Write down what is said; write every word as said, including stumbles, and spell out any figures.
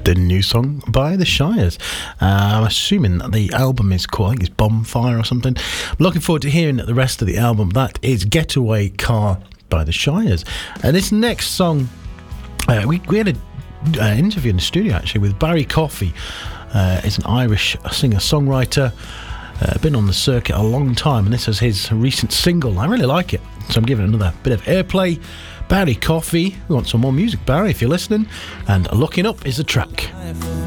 the new song by The Shires. Uh, I'm assuming that the album is called, I think it's Bonfire or something. I'm looking forward to hearing the rest of the album. That is Getaway Car by The Shires. And this next song, uh, we, we had an uh, interview in the studio actually with Barry Coffey. Uh, he's an Irish singer-songwriter. Uh, been on the circuit a long time, and this is his recent single. I really like it, so I'm giving it another bit of airplay. Barry Coffey. We want some more music, Barry, if you're listening. And Looking Up is the track.